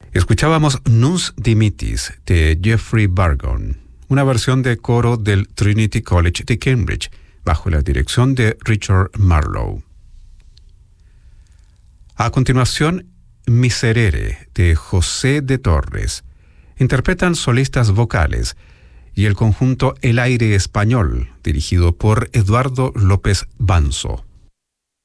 Escuchábamos Nunc Dimittis de Geoffrey Burgon, una versión de coro del Trinity College de Cambridge, bajo la dirección de Richard Marlowe. A continuación, Miserere de José de Torres. Interpretan solistas vocales y el conjunto El Aire Español, dirigido por Eduardo López Banzo.